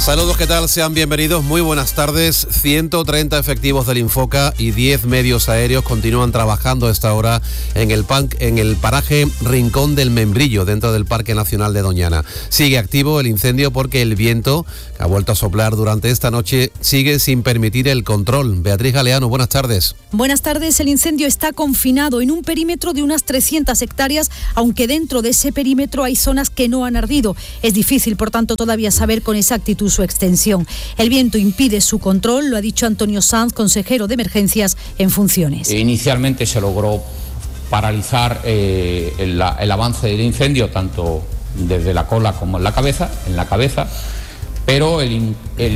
Saludos, ¿qué tal? Sean bienvenidos, muy buenas tardes. 130 efectivos del Infoca y 10 medios aéreos continúan trabajando a esta hora en el paraje Rincón del Membrillo, dentro del Parque Nacional de Doñana. Sigue activo el incendio porque el viento, que ha vuelto a soplar durante esta noche, sigue sin permitir el control. Beatriz Galeano, buenas tardes. Buenas tardes. El incendio está confinado en un perímetro de unas 300 hectáreas, aunque dentro de ese perímetro hay zonas que no han ardido. Es difícil, por tanto, todavía saber con exactitud su extensión. El viento impide su control, lo ha dicho Antonio Sanz, consejero de Emergencias en funciones. Inicialmente se logró paralizar el avance del incendio, tanto desde la cola como en la cabeza, pero el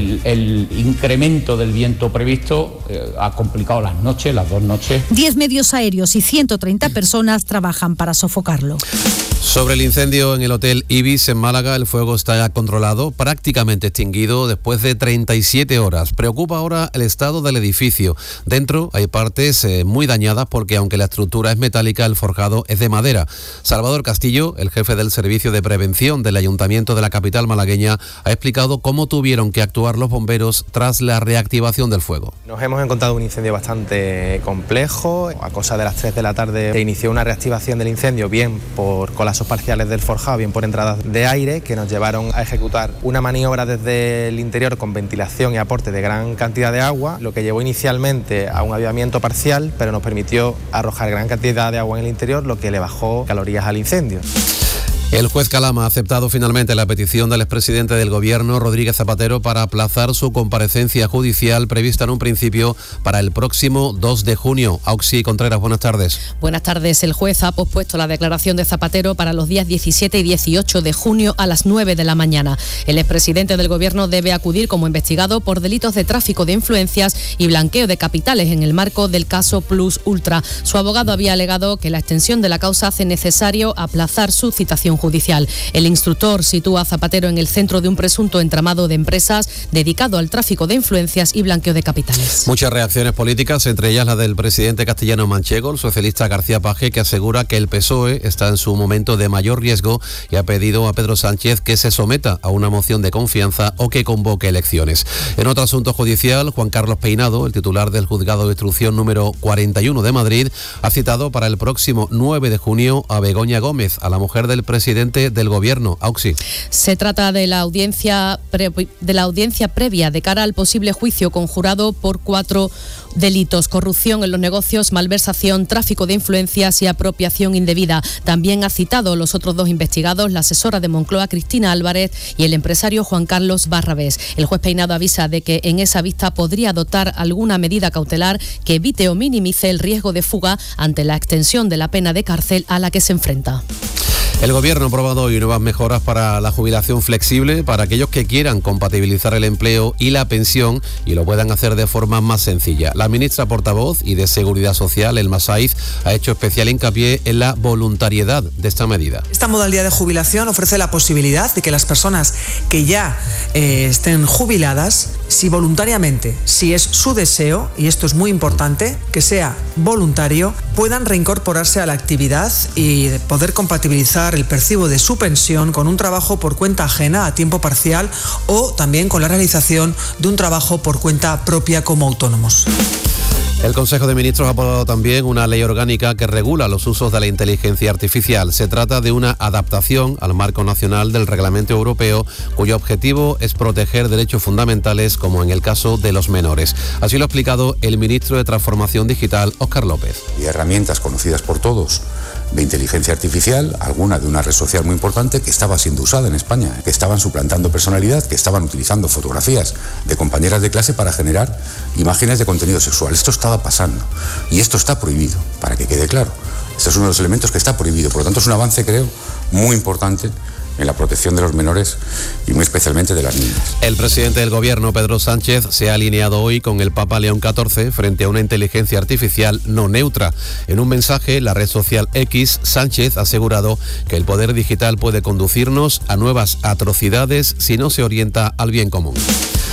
incremento del viento previsto ha complicado las 2 noches. 10 medios aéreos y 130 personas trabajan para sofocarlo. Sobre el incendio en el Hotel Ibis en Málaga, el fuego está ya controlado, prácticamente extinguido después de 37 horas. Preocupa ahora el estado del edificio. Dentro hay partes muy dañadas porque aunque la estructura es metálica, el forjado es de madera. Salvador Castillo, el jefe del Servicio de Prevención del Ayuntamiento de la capital malagueña, ha explicado cómo tuvieron que actuar los bomberos tras la reactivación del fuego. Nos hemos encontrado un incendio bastante complejo. A cosa de las 3 de la tarde se inició una reactivación del incendio, bien por colapsos parciales del forjado, bien por entradas de aire, que nos llevaron a ejecutar una maniobra desde el interior con ventilación y aporte de gran cantidad de agua, lo que llevó inicialmente a un avivamiento parcial, pero nos permitió arrojar gran cantidad de agua en el interior, lo que le bajó calorías al incendio. El juez Calama ha aceptado finalmente la petición del expresidente del Gobierno, Rodríguez Zapatero, para aplazar su comparecencia judicial prevista en un principio para el próximo 2 de junio. Auxi Contreras, buenas tardes. Buenas tardes. El juez ha pospuesto la declaración de Zapatero para los días 17 y 18 de junio a las 9 de la mañana. El expresidente del Gobierno debe acudir como investigado por delitos de tráfico de influencias y blanqueo de capitales en el marco del caso Plus Ultra. Su abogado había alegado que la extensión de la causa hace necesario aplazar su citación judicial. El instructor sitúa a Zapatero en el centro de un presunto entramado de empresas dedicado al tráfico de influencias y blanqueo de capitales. Muchas reacciones políticas, entre ellas la del presidente castellano manchego, el socialista García Paje, que asegura que el PSOE está en su momento de mayor riesgo y ha pedido a Pedro Sánchez que se someta a una moción de confianza o que convoque elecciones. En otro asunto judicial, Juan Carlos Peinado, el titular del Juzgado de Instrucción número 41 de Madrid, ha citado para el próximo 9 de junio a Begoña Gómez, a la mujer del presidente del Gobierno. Auxi. Se trata de la audiencia previa de cara al posible juicio conjurado por 4 delitos: corrupción en los negocios, malversación, tráfico de influencias y apropiación indebida. También ha citado los otros 2 investigados, la asesora de Moncloa, Cristina Álvarez, y el empresario Juan Carlos Barrabés. El juez Peinado avisa de que en esa vista podría adoptar alguna medida cautelar que evite o minimice el riesgo de fuga ante la extensión de la pena de cárcel a la que se enfrenta. El Gobierno ha aprobado hoy nuevas mejoras para la jubilación flexible para aquellos que quieran compatibilizar el empleo y la pensión y lo puedan hacer de forma más sencilla. La ministra portavoz y de Seguridad Social, Elma Saiz, ha hecho especial hincapié en la voluntariedad de esta medida. Esta modalidad de jubilación ofrece la posibilidad de que las personas que ya estén jubiladas, si voluntariamente, si es su deseo, y esto es muy importante, que sea voluntario, puedan reincorporarse a la actividad y poder compatibilizar el percibo de su pensión con un trabajo por cuenta ajena a tiempo parcial o también con la realización de un trabajo por cuenta propia como autónomos. El Consejo de Ministros ha aprobado también una ley orgánica que regula los usos de la inteligencia artificial. Se trata de una adaptación al marco nacional del Reglamento Europeo, cuyo objetivo es proteger derechos fundamentales, como en el caso de los menores. Así lo ha explicado el ministro de Transformación Digital, Óscar López. Y herramientas conocidas por todos de inteligencia artificial, alguna de una red social muy importante que estaba siendo usada en España, que estaban suplantando personalidad, que estaban utilizando fotografías de compañeras de clase para generar imágenes de contenido sexual. Esto estaba pasando y esto está prohibido, para que quede claro. Este es uno de los elementos que está prohibido, por lo tanto es un avance, creo, muy importante en la protección de los menores y muy especialmente de las niñas. El presidente del Gobierno, Pedro Sánchez, se ha alineado hoy con el Papa León XIV frente a una inteligencia artificial no neutra. En un mensaje, la red social X, Sánchez ha asegurado que el poder digital puede conducirnos a nuevas atrocidades si no se orienta al bien común.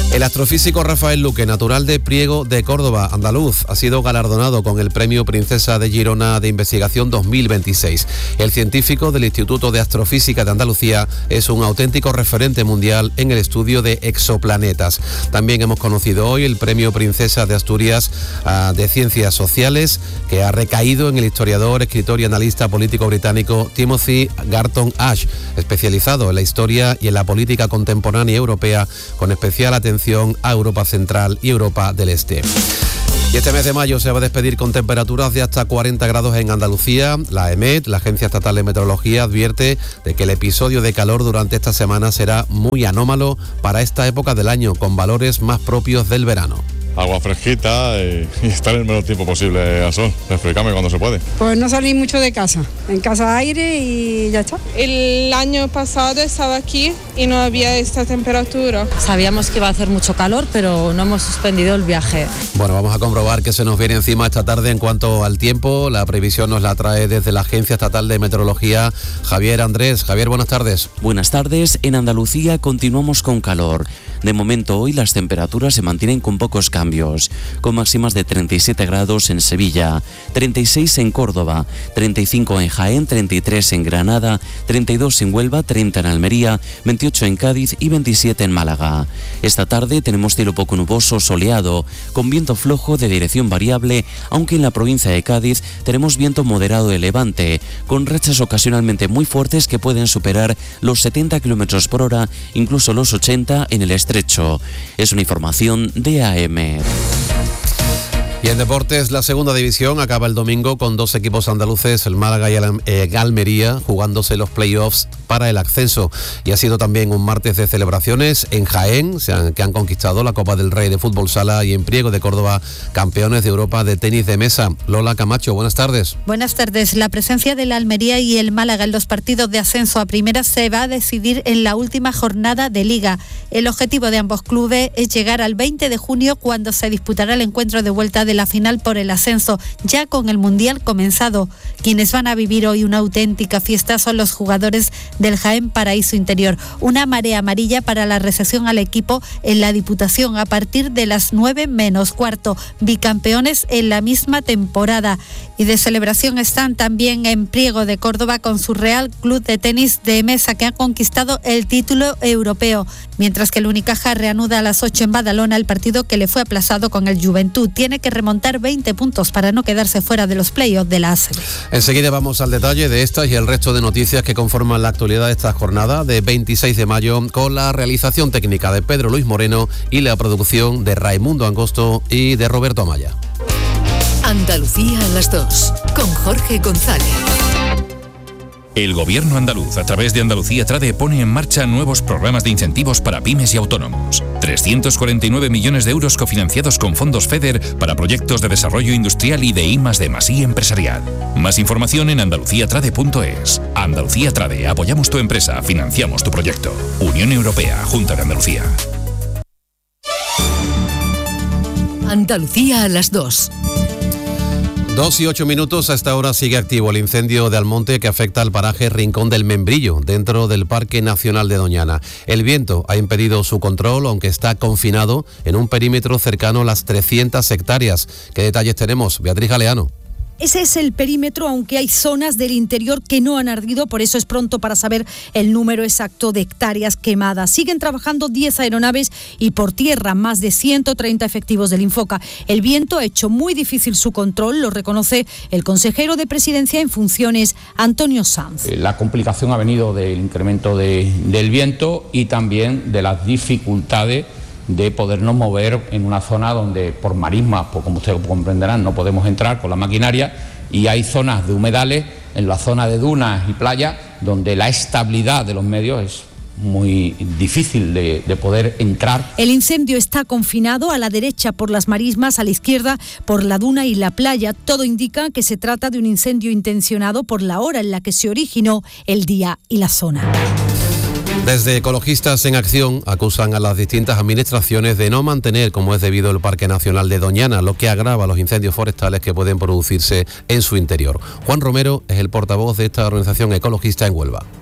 El astrofísico Rafael Luque, natural de Priego de Córdoba, andaluz, ha sido galardonado con el Premio Princesa de Girona de Investigación 2026. El científico del Instituto de Astrofísica de Andalucía es un auténtico referente mundial en el estudio de exoplanetas. También hemos conocido hoy el Premio Princesa de Asturias de Ciencias Sociales, que ha recaído en el historiador, escritor y analista político británico Timothy Garton Ash, especializado en la historia y en la política contemporánea europea, con especial atención a Europa Central y Europa del Este. Y este mes de mayo se va a despedir con temperaturas de hasta 40 grados en Andalucía. La EMET, la Agencia Estatal de Meteorología, advierte de que el episodio de calor durante esta semana será muy anómalo para esta época del año, con valores más propios del verano. Agua fresquita y estar el menor tiempo posible al sol, refrescarme cuando se puede. Pues no salí mucho de casa, en casa aire y ya está. El año pasado estaba aquí y no había esta temperatura. Sabíamos que iba a hacer mucho calor, pero no hemos suspendido el viaje. Bueno, vamos a comprobar qué se nos viene encima esta tarde en cuanto al tiempo. La previsión nos la trae desde la Agencia Estatal de Meteorología, Javier Andrés. Javier, buenas tardes. Buenas tardes. En Andalucía continuamos con calor. De momento hoy las temperaturas se mantienen con pocos cambios, con máximas de 37 grados en Sevilla, 36 en Córdoba, 35 en Jaén, 33 en Granada, 32 en Huelva, 30 en Almería, 28 en Cádiz y 27 en Málaga. Esta tarde tenemos cielo poco nuboso, soleado, con viento flojo de dirección variable, aunque en la provincia de Cádiz tenemos viento moderado de levante, con rachas ocasionalmente muy fuertes que pueden superar los 70 km por hora, incluso los 80 en el estrecho. Es una información de AM. Y en deportes, la segunda división acaba el domingo con dos equipos andaluces, el Málaga y el Almería, jugándose los playoffs para el ascenso. Y ha sido también un martes de celebraciones en Jaén, que han conquistado la Copa del Rey de Fútbol Sala, y en Priego de Córdoba, campeones de Europa de tenis de mesa. Lola Camacho, buenas tardes. Buenas tardes. La presencia de la Almería y el Málaga en los partidos de ascenso a primera se va a decidir en la última jornada de Liga. El objetivo de ambos clubes es llegar al 20 de junio, cuando se disputará el encuentro de vuelta de la final por el ascenso, ya con el Mundial comenzado. Quienes van a vivir hoy una auténtica fiesta son los jugadores del Jaén Paraíso Interior. Una marea amarilla para la recepción al equipo en la Diputación a partir de las 9:45, bicampeones en la misma temporada. Y de celebración están también en Priego de Córdoba con su Real Club de Tenis de Mesa, que ha conquistado el título europeo, mientras que el Unicaja reanuda a las 8 en Badalona el partido que le fue aplazado con el Juventud. Tiene que remontar 20 puntos para no quedarse fuera de los playoffs de la ACB. Enseguida vamos al detalle de estas y el resto de noticias que conforman la actualidad de esta jornada de 26 de mayo, con la realización técnica de Pedro Luis Moreno y la producción de Raimundo Angosto y de Roberto Amaya. Andalucía a las 2, con Jorge González. El Gobierno andaluz, a través de Andalucía Trade, pone en marcha nuevos programas de incentivos para pymes y autónomos. 349 millones de euros cofinanciados con fondos FEDER para proyectos de desarrollo industrial y de I+D+I empresarial. Más información en andaluciatrade.es. Andalucía Trade, apoyamos tu empresa, financiamos tu proyecto. Unión Europea, Junta de Andalucía. Andalucía a las 2. 2 y 8 minutos. A esta hora sigue activo el incendio de Almonte, que afecta al paraje Rincón del Membrillo, dentro del Parque Nacional de Doñana. El viento ha impedido su control, aunque está confinado en un perímetro cercano a las 300 hectáreas. ¿Qué detalles tenemos? Beatriz Galeano. Ese es el perímetro, aunque hay zonas del interior que no han ardido, por eso es pronto para saber el número exacto de hectáreas quemadas. Siguen trabajando 10 aeronaves y por tierra más de 130 efectivos del Infoca. El viento ha hecho muy difícil su control, lo reconoce el consejero de Presidencia en funciones, Antonio Sanz. La complicación ha venido del incremento del viento y también de las dificultades de podernos mover en una zona donde por marismas, pues como ustedes comprenderán, no podemos entrar con la maquinaria, y hay zonas de humedales en la zona de dunas y playas donde la estabilidad de los medios es muy difícil de poder entrar. El incendio está confinado a la derecha por las marismas, a la izquierda por la duna y la playa. Todo indica que se trata de un incendio intencionado por la hora en la que se originó, el día y la zona. Desde Ecologistas en Acción acusan a las distintas administraciones de no mantener como es debido el Parque Nacional de Doñana, lo que agrava los incendios forestales que pueden producirse en su interior. Juan Romero es el portavoz de esta organización ecologista en Huelva.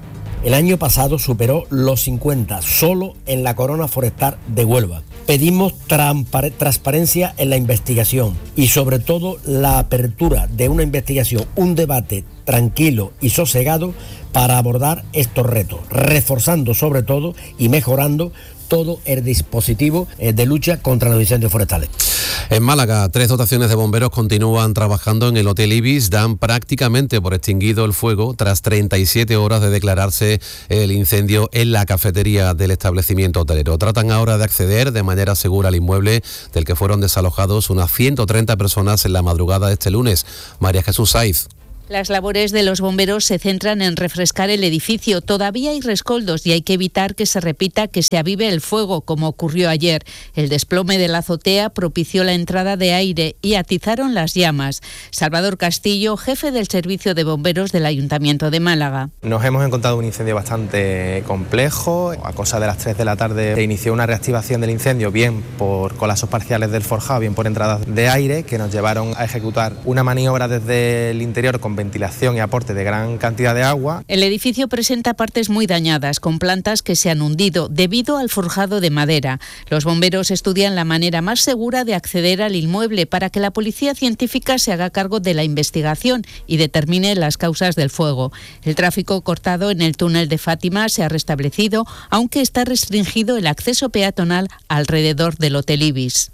El año pasado superó los 50, solo en la corona forestal de Huelva. Pedimos transparencia en la investigación y sobre todo la apertura de una investigación, un debate tranquilo y sosegado para abordar estos retos, reforzando sobre todo y mejorando todo el dispositivo de lucha contra los incendios forestales. En Málaga, 3 dotaciones de bomberos continúan trabajando en el Hotel Ibis, dan prácticamente por extinguido el fuego tras 37 horas de declararse el incendio en la cafetería del establecimiento hotelero. Tratan ahora de acceder de manera segura al inmueble del que fueron desalojados unas 130 personas en la madrugada de este lunes. María Jesús Saiz. Las labores de los bomberos se centran en refrescar el edificio. Todavía hay rescoldos y hay que evitar que se repita, que se avive el fuego, como ocurrió ayer. El desplome de la azotea propició la entrada de aire y atizaron las llamas. Salvador Castillo, jefe del servicio de bomberos del Ayuntamiento de Málaga. Nos hemos encontrado un incendio bastante complejo. A cosa de las 3 de la tarde se inició una reactivación del incendio, bien por colapsos parciales del forjado, bien por entradas de aire, que nos llevaron a ejecutar una maniobra desde el interior con ventilación y aporte de gran cantidad de agua. El edificio presenta partes muy dañadas, con plantas que se han hundido debido al forjado de madera. Los bomberos estudian la manera más segura de acceder al inmueble para que la policía científica se haga cargo de la investigación y determine las causas del fuego. El tráfico cortado en el túnel de Fátima se ha restablecido, aunque está restringido el acceso peatonal alrededor del Hotel Ibis.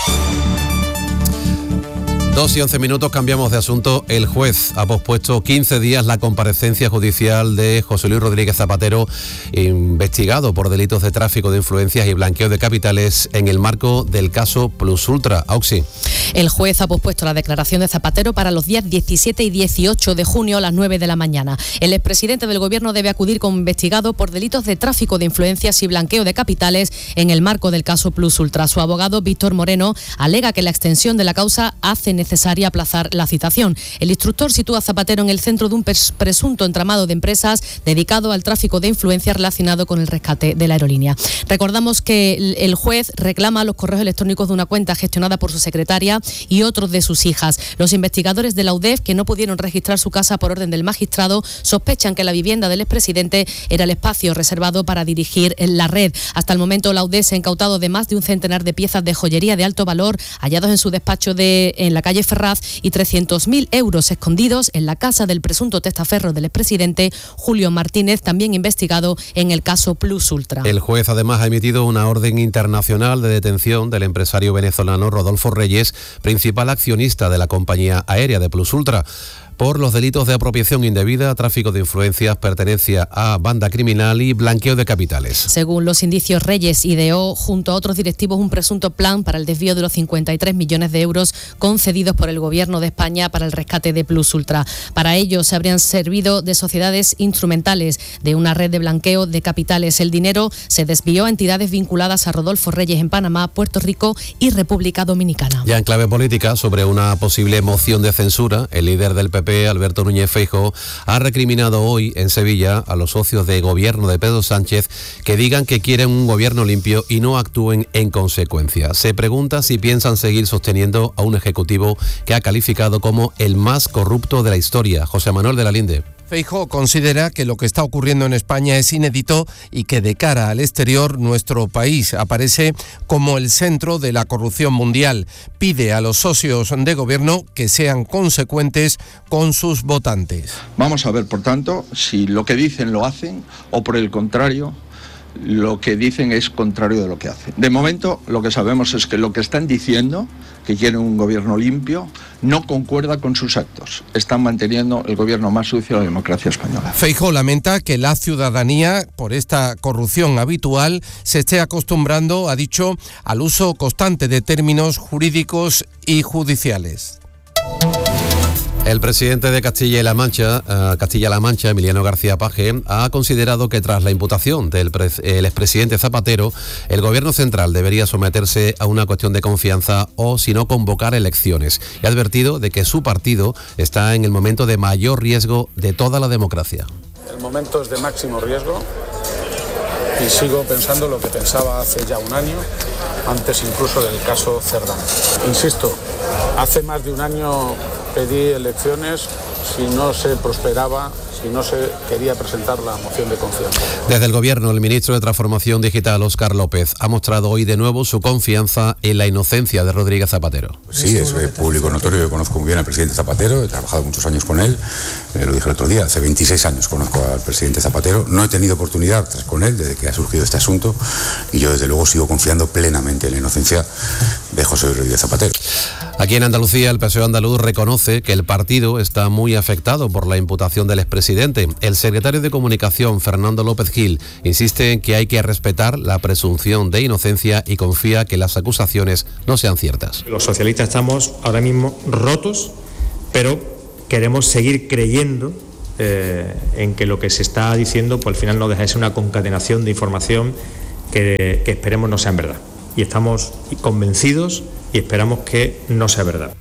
2:11, cambiamos de asunto. El juez ha pospuesto 15 días la comparecencia judicial de José Luis Rodríguez Zapatero, investigado por delitos de tráfico de influencias y blanqueo de capitales en el marco del caso Plus Ultra. Auxi. El juez ha pospuesto la declaración de Zapatero para los días 17 y 18 de junio a las 9 de la mañana. El expresidente del Gobierno debe acudir como investigado por delitos de tráfico de influencias y blanqueo de capitales en el marco del caso Plus Ultra. Su abogado, Víctor Moreno, alega que la extensión de la causa hace necesaria aplazar la citación. El instructor sitúa a Zapatero en el centro de un presunto entramado de empresas dedicado al tráfico de influencias relacionado con el rescate de la aerolínea. Recordamos que el juez reclama los correos electrónicos de una cuenta gestionada por su secretaria y otros de sus hijas. Los investigadores de la UDEF, que no pudieron registrar su casa por orden del magistrado, sospechan que la vivienda del expresidente era el espacio reservado para dirigir la red. Hasta el momento, la UDEF se ha incautado de más de un centenar de piezas de joyería de alto valor hallados en su despacho en la calle Ferraz y 300.000 euros escondidos en la casa del presunto testaferro del expresidente Julio Martínez, también investigado en el caso Plus Ultra. El juez además ha emitido una orden internacional de detención del empresario venezolano Rodolfo Reyes, principal accionista de la compañía aérea de Plus Ultra, por los delitos de apropiación indebida, tráfico de influencias, pertenencia a banda criminal y blanqueo de capitales. Según los indicios, Reyes ideó junto a otros directivos un presunto plan para el desvío de los 53 millones de euros concedidos por el Gobierno de España para el rescate de Plus Ultra. Para ello se habrían servido de sociedades instrumentales de una red de blanqueo de capitales. El dinero se desvió a entidades vinculadas a Rodolfo Reyes en Panamá, Puerto Rico y República Dominicana. Ya en clave política, sobre una posible moción de censura, el líder del PP, Alberto Núñez Feijóo, ha recriminado hoy en Sevilla a los socios de gobierno de Pedro Sánchez que digan que quieren un gobierno limpio y no actúen en consecuencia. Se pregunta si piensan seguir sosteniendo a un ejecutivo que ha calificado como el más corrupto de la historia. José Manuel de la Linde. Feijóo considera que lo que está ocurriendo en España es inédito y que de cara al exterior nuestro país aparece como el centro de la corrupción mundial. Pide a los socios de gobierno que sean consecuentes con sus votantes. Vamos a ver, por tanto, si lo que dicen lo hacen o por el contrario lo que dicen es contrario de lo que hacen. De momento lo que sabemos es que lo que están diciendo, que quieren un gobierno limpio, no concuerda con sus actos. Están manteniendo el gobierno más sucio de la democracia española. Feijóo lamenta que la ciudadanía, por esta corrupción habitual, se esté acostumbrando, ha dicho, al uso constante de términos jurídicos y judiciales. El presidente de Castilla-La Mancha, Emiliano García Paje, ha considerado que tras la imputación del expresidente Zapatero, el gobierno central debería someterse a una cuestión de confianza o, si no, convocar elecciones. Y ha advertido de que su partido está en el momento de mayor riesgo de toda la democracia. El momento es de máximo riesgo y sigo pensando lo que pensaba hace ya un año, antes incluso del caso Cerdán. Insisto, hace más de un año pedí elecciones si no se prosperaba y no se quería presentar la moción de confianza. Desde el Gobierno, el ministro de Transformación Digital, Óscar López, ha mostrado hoy de nuevo su confianza en la inocencia de Rodríguez Zapatero. Sí, es público notorio, yo conozco muy bien al presidente Zapatero, he trabajado muchos años con él, lo dije el otro día, hace 26 años conozco al presidente Zapatero, no he tenido oportunidad con él desde que ha surgido este asunto y yo desde luego sigo confiando plenamente en la inocencia de José Rodríguez Zapatero. Aquí en Andalucía, el PSOE andaluz reconoce que el partido está muy afectado por la imputación del expresidente. El secretario de Comunicación, Fernando López Gil, insiste en que hay que respetar la presunción de inocencia y confía que las acusaciones no sean ciertas. Los socialistas estamos ahora mismo rotos, pero queremos seguir creyendo en que lo que se está diciendo pues al final no deja de ser una concatenación de información que esperemos no sean verdad. Y estamos convencidos y esperamos que no sea verdad.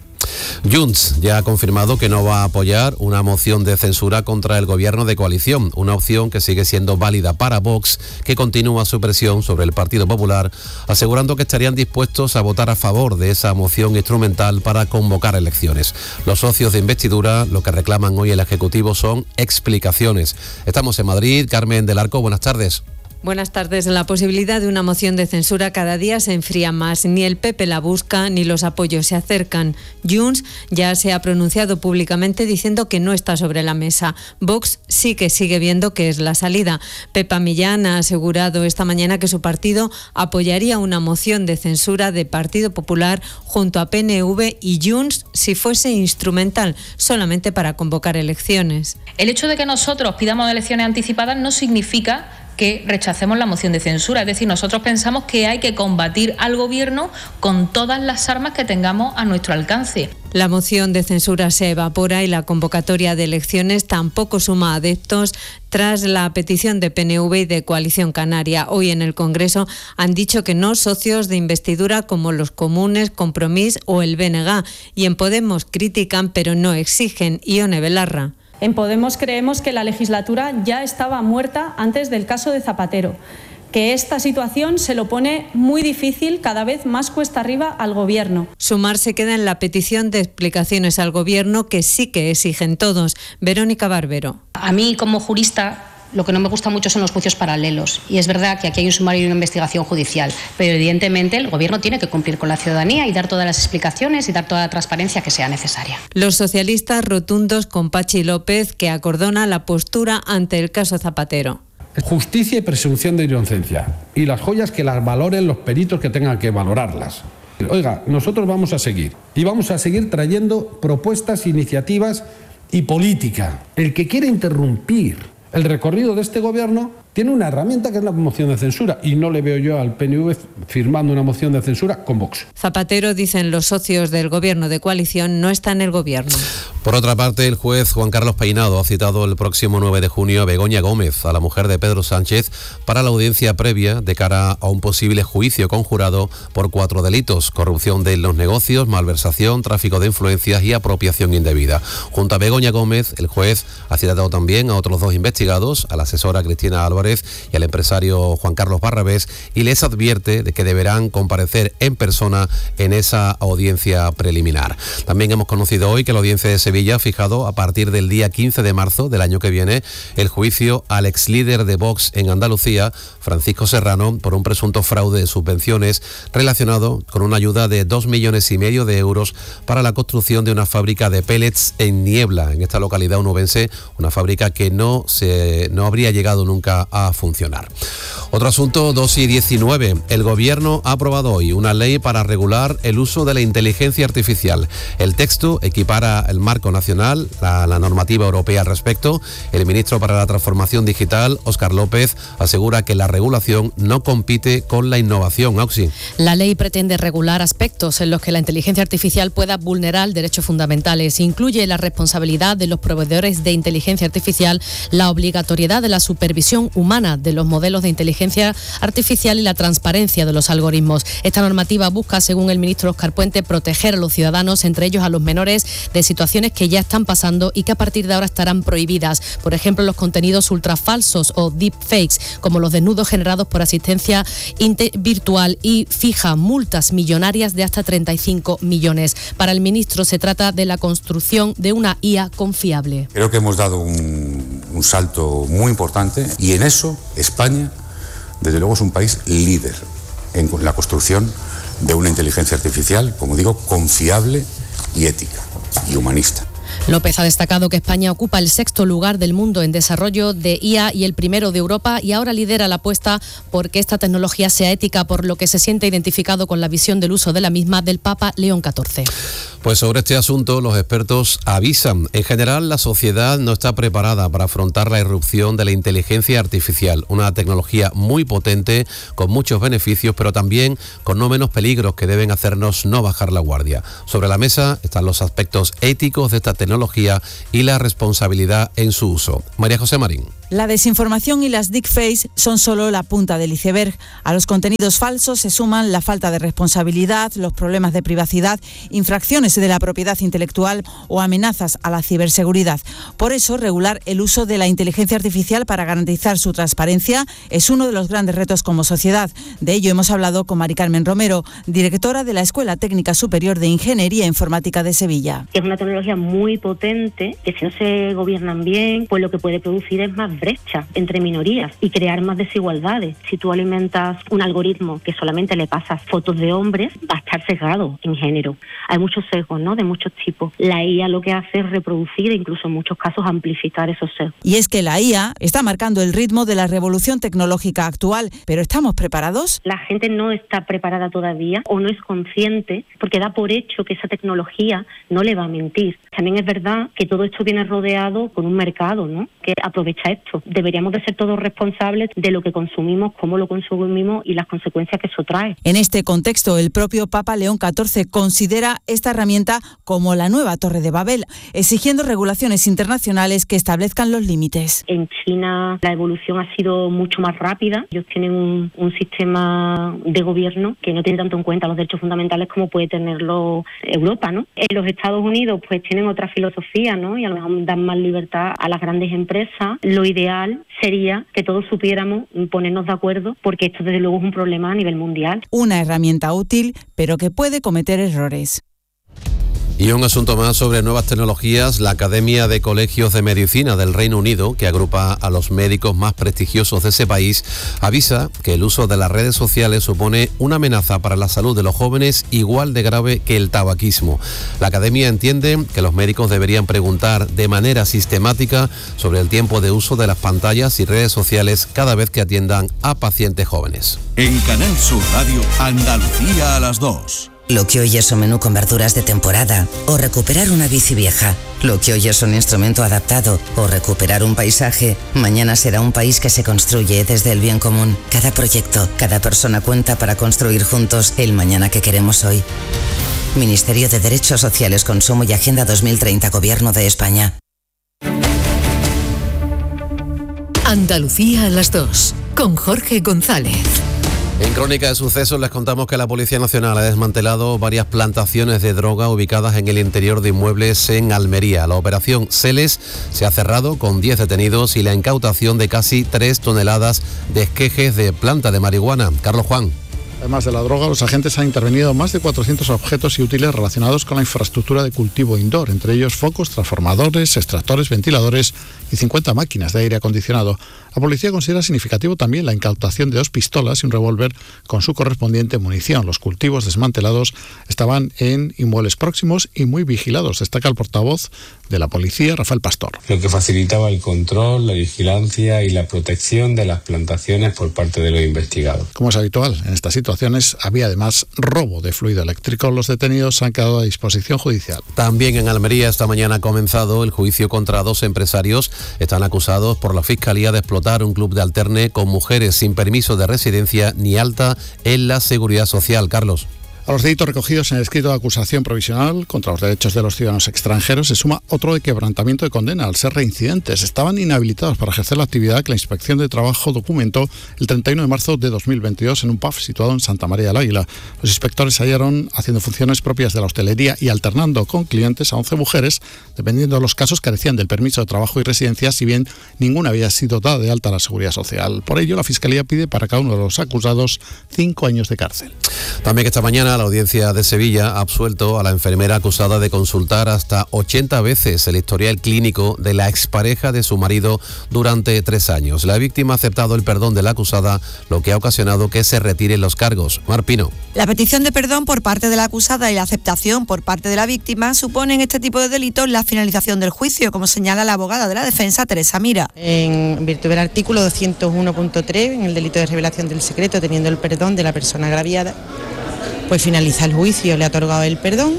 Junts ya ha confirmado que no va a apoyar una moción de censura contra el gobierno de coalición, una opción que sigue siendo válida para Vox, que continúa su presión sobre el Partido Popular, asegurando que estarían dispuestos a votar a favor de esa moción instrumental para convocar elecciones. Los socios de investidura lo que reclaman hoy el Ejecutivo son explicaciones. Estamos en Madrid. Carmen del Arco, buenas tardes. Buenas tardes. La posibilidad de una moción de censura cada día se enfría más. Ni el PP la busca ni los apoyos se acercan. Junts ya se ha pronunciado públicamente diciendo que no está sobre la mesa. Vox sí que sigue viendo que es la salida. Pepa Millán ha asegurado esta mañana que su partido apoyaría una moción de censura de Partido Popular junto a PNV y Junts si fuese instrumental, solamente para convocar elecciones. El hecho de que nosotros pidamos elecciones anticipadas no significa que rechacemos la moción de censura. Es decir, nosotros pensamos que hay que combatir al gobierno con todas las armas que tengamos a nuestro alcance. La moción de censura se evapora y la convocatoria de elecciones tampoco suma adeptos tras la petición de PNV y de Coalición Canaria. Hoy en el Congreso han dicho que no socios de investidura como los Comunes, Compromís o el BNG. Y en Podemos critican pero no exigen. Ione Belarra. En Podemos creemos que la legislatura ya estaba muerta antes del caso de Zapatero, que esta situación se lo pone muy difícil, cada vez más cuesta arriba al Gobierno. Sumar se queda en la petición de explicaciones al Gobierno que sí que exigen todos. Verónica Barbero. A mí, como jurista, lo que no me gusta mucho son los juicios paralelos. Y es verdad que aquí hay un sumario y una investigación judicial, pero evidentemente el Gobierno tiene que cumplir con la ciudadanía y dar todas las explicaciones y dar toda la transparencia que sea necesaria. Los socialistas rotundos con Pachi López, que acordona la postura ante el caso Zapatero. Justicia y presunción de inocencia. Y las joyas que las valoren los peritos que tengan que valorarlas. Oiga, nosotros vamos a seguir. Y vamos a seguir trayendo propuestas, iniciativas y política. El que quiera interrumpir el recorrido de este gobierno tiene una herramienta que es la moción de censura y no le veo yo al PNV firmando una moción de censura con Vox. Zapatero, dicen los socios del gobierno de coalición, no está en el gobierno. Por otra parte, el juez Juan Carlos Peinado ha citado el próximo 9 de junio a Begoña Gómez, a la mujer de Pedro Sánchez, para la audiencia previa de cara a un posible juicio conjurado por 4 delitos: corrupción de los negocios, malversación, tráfico de influencias y apropiación indebida. Junto a Begoña Gómez, el juez ha citado también a otros 2 investigados, a la asesora Cristina Álvarez y al empresario Juan Carlos Barrabés, y les advierte de que deberán comparecer en persona en esa audiencia preliminar. También hemos conocido hoy que la audiencia de Sevilla ha fijado a partir del día 15 de marzo del año que viene el juicio al exlíder de Vox en Andalucía, Francisco Serrano, por un presunto fraude de subvenciones relacionado con una ayuda de 2,5 millones de euros para la construcción de una fábrica de pellets en Niebla, en esta localidad onubense, una fábrica que no habría llegado nunca a funcionar. Otro asunto, 2:19. El Gobierno ha aprobado hoy una ley para regular el uso de la inteligencia artificial. El texto equipara el marco nacional, la normativa europea al respecto. El ministro para la Transformación Digital, Óscar López, asegura que la regulación no compite con la innovación. Auxi. La ley pretende regular aspectos en los que la inteligencia artificial pueda vulnerar derechos fundamentales. Incluye la responsabilidad de los proveedores de inteligencia artificial, la obligatoriedad de la supervisión humana de los modelos de inteligencia artificial y la transparencia de los algoritmos. Esta normativa busca, según el ministro Óscar Puente, proteger a los ciudadanos, entre ellos a los menores, de situaciones que ya están pasando y que a partir de ahora estarán prohibidas. Por ejemplo, los contenidos ultrafalsos o deepfakes, como los desnudos generados por asistencia virtual, y fija multas millonarias de hasta 35 millones. Para el ministro se trata de la construcción de una IA confiable. Creo que hemos dado un un salto muy importante y en eso España, desde luego, es un país líder en la construcción de una inteligencia artificial, como digo, confiable y ética y humanista. López ha destacado que España ocupa el 6º lugar del mundo en desarrollo de IA y el primero de Europa, y ahora lidera la apuesta por que esta tecnología sea ética, por lo que se siente identificado con la visión del uso de la misma del Papa León XIV. Pues sobre este asunto los expertos avisan. En general, la sociedad no está preparada para afrontar la irrupción de la inteligencia artificial, una tecnología muy potente, con muchos beneficios, pero también con no menos peligros que deben hacernos no bajar la guardia. Sobre la mesa están los aspectos éticos de esta tecnología y la responsabilidad en su uso. María José Marín. La desinformación y las deepfakes son solo la punta del iceberg. A los contenidos falsos se suman la falta de responsabilidad, los problemas de privacidad, infracciones de la propiedad intelectual o amenazas a la ciberseguridad. Por eso, regular el uso de la inteligencia artificial para garantizar su transparencia es uno de los grandes retos como sociedad. De ello hemos hablado con Mari Carmen Romero, directora de la Escuela Técnica Superior de Ingeniería Informática de Sevilla. Es una tecnología muy potente que, si no se gobiernan bien, pues lo que puede producir es más brecha entre minorías y crear más desigualdades. Si tú alimentas un algoritmo que solamente le pasas fotos de hombres, va a estar sesgado en género. Hay muchos sesgos, ¿no?, de muchos tipos. La IA lo que hace es reproducir e incluso en muchos casos amplificar esos sesgos. Y es que la IA está marcando el ritmo de la revolución tecnológica actual, pero ¿estamos preparados? La gente no está preparada todavía o no es consciente porque da por hecho que esa tecnología no le va a mentir. También es verdad que todo esto viene rodeado con un mercado, ¿no?, que aprovecha esto. Deberíamos de ser todos responsables de lo que consumimos, cómo lo consumimos y las consecuencias que eso trae. En este contexto, el propio Papa León XIV considera esta herramienta como la nueva Torre de Babel, exigiendo regulaciones internacionales que establezcan los límites. En China la evolución ha sido mucho más rápida. Ellos tienen un sistema de gobierno que no tiene tanto en cuenta los derechos fundamentales como puede tenerlo Europa, ¿no? En los Estados Unidos pues tienen otra filosofía, ¿no?, y a lo mejor dan más libertad a las grandes empresas. Lo ideal sería que todos supiéramos ponernos de acuerdo, porque esto desde luego es un problema a nivel mundial. Una herramienta útil, pero que puede cometer errores. Y un asunto más sobre nuevas tecnologías. La Academia de Colegios de Medicina del Reino Unido, que agrupa a los médicos más prestigiosos de ese país, avisa que el uso de las redes sociales supone una amenaza para la salud de los jóvenes igual de grave que el tabaquismo. La Academia entiende que los médicos deberían preguntar de manera sistemática sobre el tiempo de uso de las pantallas y redes sociales cada vez que atiendan a pacientes jóvenes. En Canal Sur Radio, Andalucía a las 2. Lo que hoy es un menú con verduras de temporada, o recuperar una bici vieja. Lo que hoy es un instrumento adaptado, o recuperar un paisaje, mañana será un país que se construye desde el bien común. Cada proyecto, cada persona cuenta para construir juntos el mañana que queremos hoy. Ministerio de Derechos Sociales, Consumo y Agenda 2030, Gobierno de España. Andalucía a las 2, con Jorge González. En Crónica de Sucesos les contamos que la Policía Nacional ha desmantelado varias plantaciones de droga ubicadas en el interior de inmuebles en Almería. La operación Celes se ha cerrado con 10 detenidos y la incautación de casi 3 toneladas de esquejes de planta de marihuana. Carlos Juan. Además de la droga, los agentes han intervenido más de 400 objetos y útiles relacionados con la infraestructura de cultivo indoor, entre ellos focos, transformadores, extractores, ventiladores y 50 máquinas de aire acondicionado. La policía considera significativo también la incautación de 2 pistolas y un revólver con su correspondiente munición. Los cultivos desmantelados estaban en inmuebles próximos y muy vigilados, destaca el portavoz de la policía, Rafael Pastor. Lo que facilitaba el control, la vigilancia y la protección de las plantaciones por parte de los investigados. Como es habitual en estas situaciones, había además robo de fluido eléctrico. Los detenidos han quedado a disposición judicial. También en Almería esta mañana ha comenzado el juicio contra 2 empresarios. Están acusados por la Fiscalía de explotar un club de alterne con mujeres sin permiso de residencia ni alta en la Seguridad Social. Carlos. A los delitos recogidos en el escrito de acusación provisional contra los derechos de los ciudadanos extranjeros se suma otro de quebrantamiento de condena al ser reincidentes. Estaban inhabilitados para ejercer la actividad que la Inspección de Trabajo documentó el 31 de marzo de 2022 en un pub situado en Santa María del Águila. Los inspectores hallaron haciendo funciones propias de la hostelería y alternando con clientes a 11 mujeres, dependiendo de los casos carecían del permiso de trabajo y residencia, si bien ninguna había sido dada de alta a la Seguridad Social. Por ello, la Fiscalía pide para cada uno de los acusados 5 años de cárcel. También que esta mañana la audiencia de Sevilla ha absuelto a la enfermera acusada de consultar hasta 80 veces el historial clínico de la expareja de su marido durante 3 años. La víctima ha aceptado el perdón de la acusada, lo que ha ocasionado que se retiren los cargos. Mar Pino. La petición de perdón por parte de la acusada y la aceptación por parte de la víctima suponen este tipo de delitos la finalización del juicio, como señala la abogada de la defensa, Teresa Mira. En virtud del artículo 201.3, en el delito de revelación del secreto, teniendo el perdón de la persona agraviada, pues finaliza el juicio, le ha otorgado el perdón.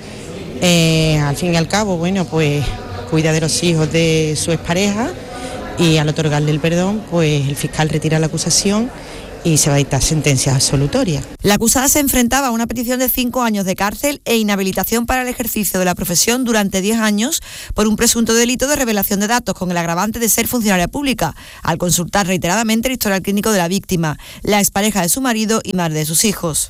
Al fin y al cabo, bueno, pues cuida de los hijos de su expareja y al otorgarle el perdón, pues el fiscal retira la acusación y se va a dictar sentencia absolutoria. La acusada se enfrentaba a una petición de 5 años de cárcel e inhabilitación para el ejercicio de la profesión durante 10 años por un presunto delito de revelación de datos con el agravante de ser funcionaria pública, al consultar reiteradamente el historial clínico de la víctima, la expareja de su marido y madre de sus hijos.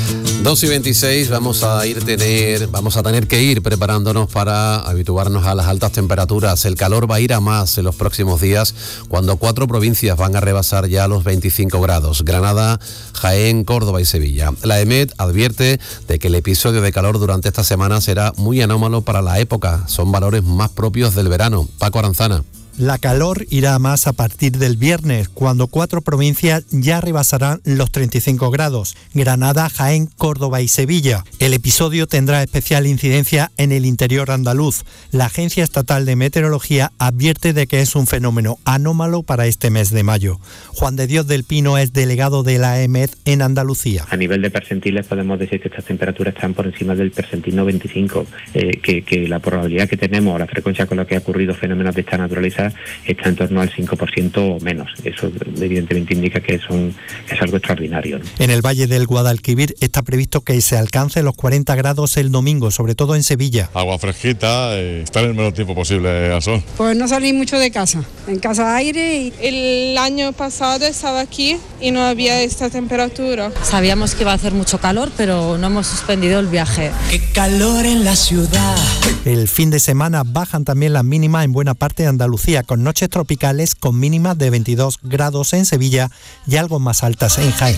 2:26, vamos a tener que ir preparándonos para habituarnos a las altas temperaturas. El calor va a ir a más en los próximos días, cuando 4 provincias van a rebasar ya los 25 grados. Granada, Jaén, Córdoba y Sevilla. La EMET advierte de que el episodio de calor durante esta semana será muy anómalo para la época. Son valores más propios del verano. Paco Aranzana. La calor irá a más a partir del viernes, cuando 4 provincias ya rebasarán los 35 grados, Granada, Jaén, Córdoba y Sevilla. El episodio tendrá especial incidencia en el interior andaluz. La Agencia Estatal de Meteorología advierte de que es un fenómeno anómalo para este mes de mayo. Juan de Dios del Pino es delegado de la EMET en Andalucía. A nivel de percentiles podemos decir que estas temperaturas están por encima del percentil 95, que la probabilidad que tenemos, o la frecuencia con la que ha ocurrido fenómenos de esta naturaleza, está en torno al 5% o menos. Eso evidentemente indica que es algo extraordinario, ¿no? En el Valle del Guadalquivir está previsto que se alcance los 40 grados el domingo, sobre todo en Sevilla. Agua fresquita, estar el menor tiempo posible al sol. Pues no salí mucho de casa, en casa aire. El año pasado estaba aquí y no había esta temperatura. Sabíamos que iba a hacer mucho calor, pero no hemos suspendido el viaje. ¡Qué calor en la ciudad! El fin de semana bajan también las mínimas en buena parte de Andalucía, con noches tropicales con mínimas de 22 grados en Sevilla y algo más altas en Jaén.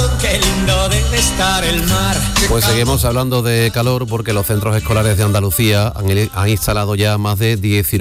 Pues seguimos hablando de calor porque los centros escolares de Andalucía han instalado ya más de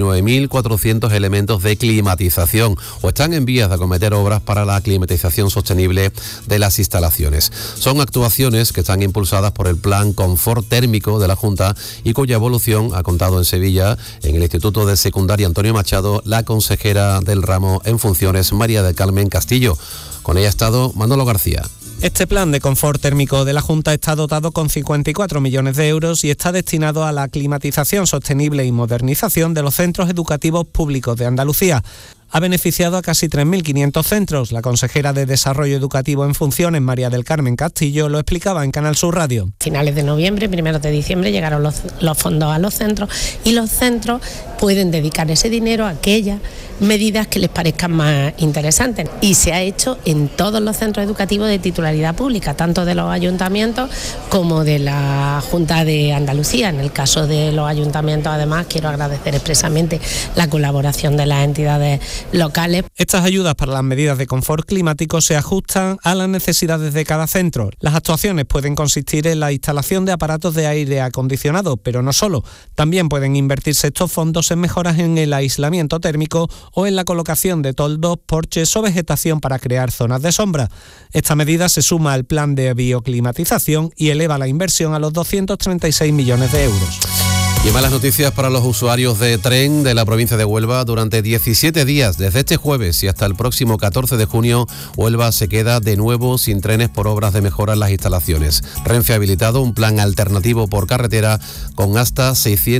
19.400 elementos de climatización o están en vías de acometer obras para la climatización sostenible de las instalaciones. Son actuaciones que están impulsadas por el Plan Confort Térmico de la Junta y cuya evolución ha contado en Sevilla, en el Instituto de Secundaria Antonio Machado, la consejera del ramo en funciones, María del Carmen Castillo. Con ella ha estado Manolo García. Este plan de confort térmico de la Junta está dotado con 54 millones de euros y está destinado a la climatización sostenible y modernización de los centros educativos públicos de Andalucía. Ha beneficiado a casi 3.500 centros. La consejera de Desarrollo Educativo en funciones, María del Carmen Castillo, lo explicaba en Canal Sur Radio. Finales de noviembre, primeros de diciembre llegaron los fondos a los centros y los centros pueden dedicar ese dinero a aquellas medidas que les parezcan más interesantes. Y se ha hecho en todos los centros educativos de titularidad pública, tanto de los ayuntamientos como de la Junta de Andalucía. En el caso de los ayuntamientos, además, quiero agradecer expresamente la colaboración de las entidades locales. Estas ayudas para las medidas de confort climático se ajustan a las necesidades de cada centro. Las actuaciones pueden consistir en la instalación de aparatos de aire acondicionado, pero no solo. También pueden invertirse estos fondos en mejoras en el aislamiento térmico o en la colocación de toldos, porches o vegetación para crear zonas de sombra. Esta medida se suma al plan de bioclimatización y eleva la inversión a los 236 millones de euros. Y malas noticias para los usuarios de tren de la provincia de Huelva. Durante 17 días, desde este jueves y hasta el próximo 14 de junio, Huelva se queda de nuevo sin trenes por obras de mejora en las instalaciones. Renfe ha habilitado un plan alternativo por carretera con hasta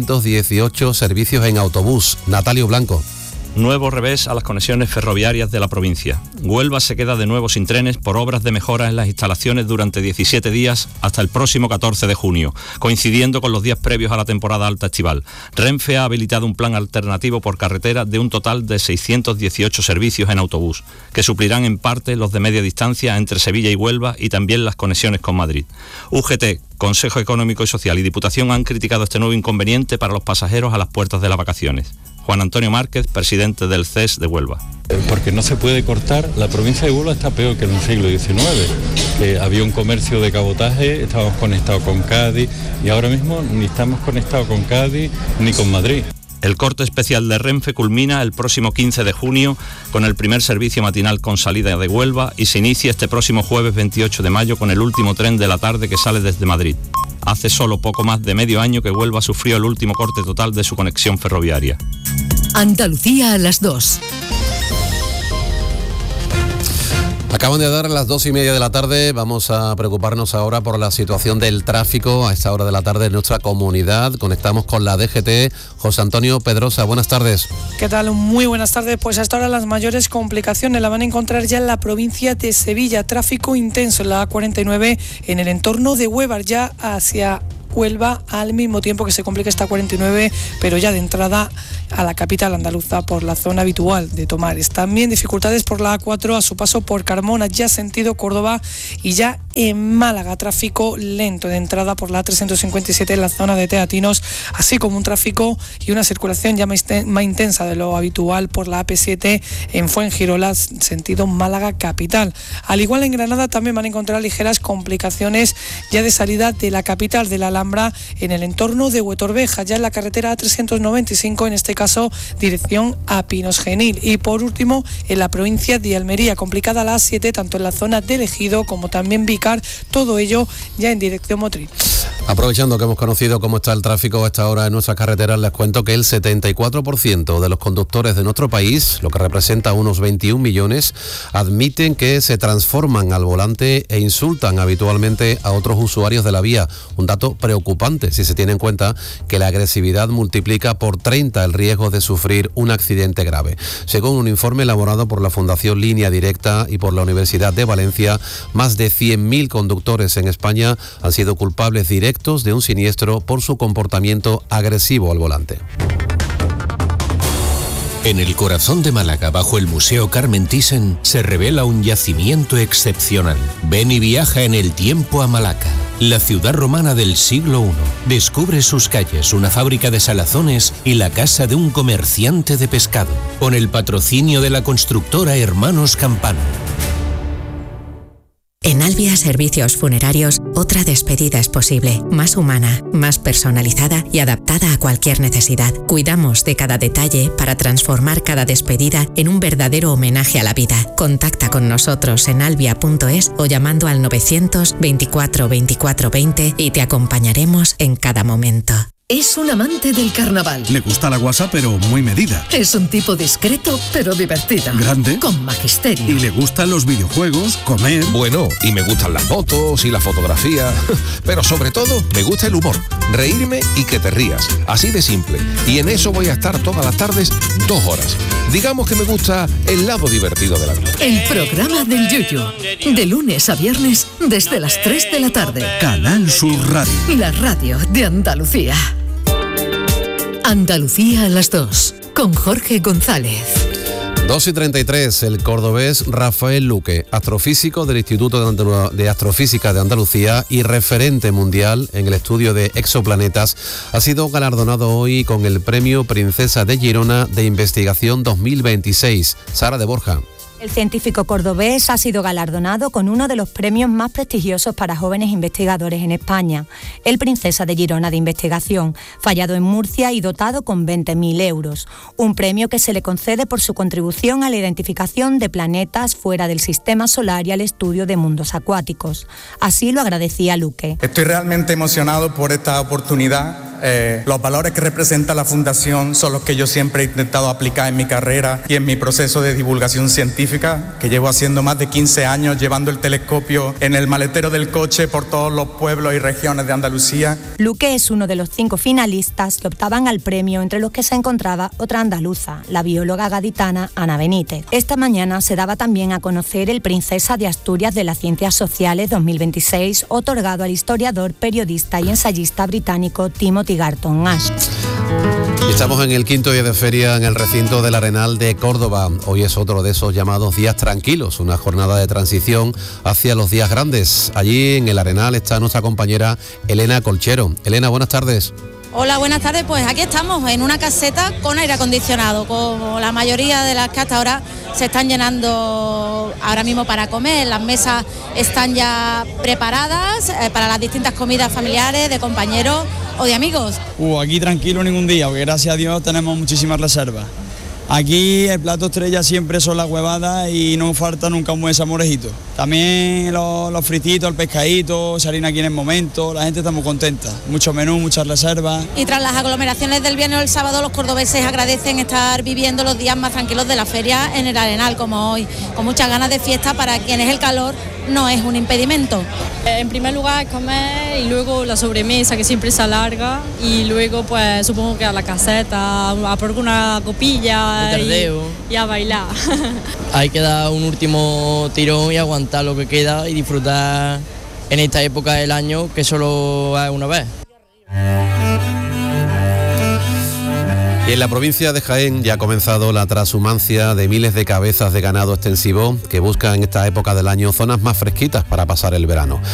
618 servicios en autobús. Natalio Blanco. Nuevo revés a las conexiones ferroviarias de la provincia. Huelva se queda de nuevo sin trenes por obras de mejora en las instalaciones durante 17 días hasta el próximo 14 de junio, coincidiendo con los días previos a la temporada alta estival. Renfe ha habilitado un plan alternativo por carretera de un total de 618 servicios en autobús, que suplirán en parte los de media distancia entre Sevilla y Huelva y también las conexiones con Madrid. UGT, Consejo Económico y Social y Diputación han criticado este nuevo inconveniente para los pasajeros a las puertas de las vacaciones. Juan Antonio Márquez, presidente del CES de Huelva. Porque no se puede cortar, la provincia de Huelva está peor que en el siglo XIX. Había un comercio de cabotaje, estábamos conectados con Cádiz y ahora mismo ni estamos conectados con Cádiz ni con Madrid. El corte especial de Renfe culmina el próximo 15 de junio con el primer servicio matinal con salida de Huelva y se inicia este próximo jueves 28 de mayo con el último tren de la tarde que sale desde Madrid. Hace solo poco más de medio año que Huelva sufrió el último corte total de su conexión ferroviaria. Andalucía a las 2. Acaban de dar las 2:30 de la tarde. Vamos a preocuparnos ahora por la situación del tráfico a esta hora de la tarde en nuestra comunidad. Conectamos con la DGT. José Antonio Pedrosa, buenas tardes. ¿Qué tal? Muy buenas tardes. Pues hasta ahora las mayores complicaciones las van a encontrar ya en la provincia de Sevilla. Tráfico intenso en la A49 en el entorno de Huevar, ya hacia Huelva, al mismo tiempo que se complica esta 49, pero ya de entrada a la capital andaluza por la zona habitual de Tomares. También dificultades por la A4 a su paso por Carmona, ya sentido Córdoba, y ya en Málaga tráfico lento de entrada por la A357 en la zona de Teatinos, así como un tráfico y una circulación ya más intensa de lo habitual por la AP7 en Fuengirola, sentido Málaga capital. Al igual en Granada también van a encontrar ligeras complicaciones ya de salida de la capital de la Alhambra en el entorno de Huetorveja, ya en la carretera A395, en este caso dirección a Pinos Genil. Y por último, en la provincia de Almería, complicada la A7, tanto en la zona de Ejido como también Vícar, todo ello ya en dirección Motril. Aprovechando que hemos conocido cómo está el tráfico a esta hora en nuestras carreteras, les cuento que el 74% de los conductores de nuestro país, lo que representa unos 21 millones, admiten que se transforman al volante e insultan habitualmente a otros usuarios de la vía. Un dato preocupante si se tiene en cuenta que la agresividad multiplica por 30 el riesgo de sufrir un accidente grave. Según un informe elaborado por la Fundación Línea Directa y por la Universidad de Valencia, más de 100.000 conductores en España han sido culpables directos de un siniestro por su comportamiento agresivo al volante. En el corazón de Málaga, bajo el Museo Carmen Thyssen, se revela un yacimiento excepcional. Ven y viaja en el tiempo a Malaca, la ciudad romana del siglo I. Descubre sus calles, una fábrica de salazones y la casa de un comerciante de pescado, con el patrocinio de la constructora Hermanos Campano. En Albia Servicios Funerarios, otra despedida es posible, más humana, más personalizada y adaptada a cualquier necesidad. Cuidamos de cada detalle para transformar cada despedida en un verdadero homenaje a la vida. Contacta con nosotros en albia.es o llamando al 924 24 20 y te acompañaremos en cada momento. Es un amante del carnaval. Le gusta la guasa, pero muy medida. Es un tipo discreto, pero divertido. Grande. Con magisterio. Y le gustan los videojuegos, comer. Bueno, y me gustan las fotos y la fotografía. Pero sobre todo, me gusta el humor. Reírme y que te rías. Así de simple. Y en eso voy a estar todas las tardes 2 horas. Digamos que me gusta el lado divertido de la vida. El programa del Yuyu. De lunes a viernes, desde las 3 de la tarde. Canal Sur Radio. La radio de Andalucía. Andalucía a las 2, con Jorge González. 2:33, el cordobés Rafael Luque, astrofísico del Instituto de Astrofísica de Andalucía y referente mundial en el estudio de exoplanetas, ha sido galardonado hoy con el Premio Princesa de Girona de Investigación 2026. Sara de Borja. El científico cordobés ha sido galardonado con uno de los premios más prestigiosos para jóvenes investigadores en España, el Princesa de Girona de Investigación, fallado en Murcia y dotado con 20.000 euros. Un premio que se le concede por su contribución a la identificación de planetas fuera del sistema solar y al estudio de mundos acuáticos. Así lo agradecía Luque. Estoy realmente emocionado por esta oportunidad. Los valores que representa la Fundación son los que yo siempre he intentado aplicar en mi carrera y en mi proceso de divulgación científica, que llevo haciendo más de 15 años, llevando el telescopio en el maletero del coche por todos los pueblos y regiones de Andalucía. Luque es uno de los 5 finalistas que optaban al premio, entre los que se encontraba otra andaluza, la bióloga gaditana Ana Benítez. Esta mañana se daba también a conocer el Princesa de Asturias de las Ciencias Sociales 2026, otorgado al historiador, periodista y ensayista británico Timothy Garton Ash. Estamos en el 5º día de feria en el recinto del Arenal de Córdoba. Hoy es otro de esos llamados días tranquilos, una jornada de transición hacia los días grandes. Allí en el Arenal está nuestra compañera Elena Colchero. Elena, buenas tardes. Hola, buenas tardes. Pues aquí estamos en una caseta con aire acondicionado, como la mayoría de las que hasta ahora se están llenando ahora mismo para comer. Las mesas están ya preparadas para las distintas comidas familiares, de compañeros o de amigos. Aquí tranquilo ningún día, porque gracias a Dios tenemos muchísimas reservas. Aquí el plato estrella siempre son las huevadas y no falta nunca un buen salmorejito. También los frititos, el pescadito, salir aquí en el momento, la gente está muy contenta. Mucho menú, muchas reservas. Y tras las aglomeraciones del viernes o el sábado, los cordobeses agradecen estar viviendo los días más tranquilos de la feria en el Arenal, como hoy, con muchas ganas de fiesta para quienes el calor no es un impedimento. En primer lugar comer y luego la sobremesa, que siempre se alarga, y luego pues supongo que a la caseta, a por una copilla y a bailar. Hay que dar un último tirón y aguantar lo que queda y disfrutar en esta época del año que solo es una vez. Y en la provincia de Jaén ya ha comenzado la transhumancia de miles de cabezas de ganado extensivo que buscan en esta época del año zonas más fresquitas para pasar el verano.